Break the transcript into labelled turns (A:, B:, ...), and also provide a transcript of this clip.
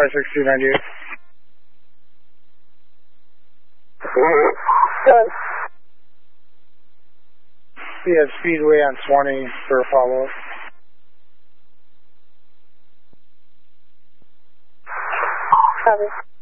A: 56298. We have Speedway on 20 for a follow-up.
B: Copy.